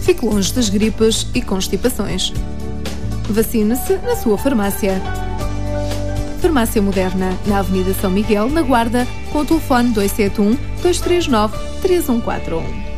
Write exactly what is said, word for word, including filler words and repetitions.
Fique longe das gripes e constipações. Vacine-se na sua farmácia. Farmácia Moderna, na Avenida São Miguel, na Guarda, com o telefone dois sete um, dois três nove, três um quatro um.